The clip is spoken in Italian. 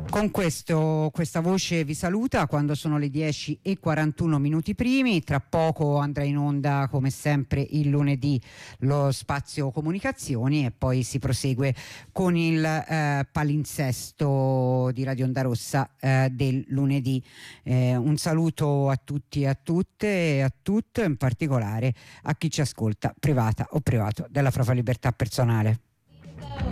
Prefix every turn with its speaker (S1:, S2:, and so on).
S1: Con questa voce vi saluta quando sono le 10:41 primi. Tra poco andrà in onda come sempre il lunedì lo spazio comunicazioni e poi si prosegue con il palinsesto di Radio Onda Rossa del lunedì. Un saluto a tutti e a tutte e a tutto, in particolare a chi ci ascolta privata o privato della propria libertà personale.